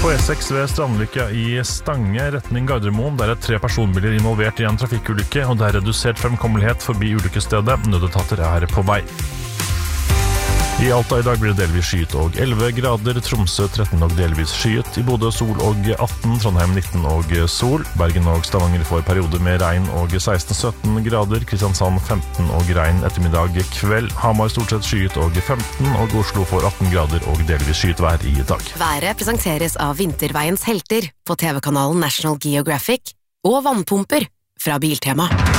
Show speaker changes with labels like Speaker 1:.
Speaker 1: På E6 ved Strandlykke i Stange, retning Gardermoen, der 3 personbiler involvert i en trafikkulykke, og det redusert fremkommelighet forbi ulykkesstedet. Nødetater på vei. I Alta i dag blir det delvis skyet og 11 grader, Tromsø 13 og delvis skyet, i Bodø sol og 18, Trondheim 19 og sol, Bergen og Stavanger får perioder med regn og 16-17 grader, Kristiansand 15 og regn ettermiddag kveld, Hamar stort sett skyet og 15, og Oslo får 18 grader og delvis skyet vær i dag.
Speaker 2: Været presenteres av Vinterveiens helter på TV-kanalen National Geographic og vannpumper fra Biltema.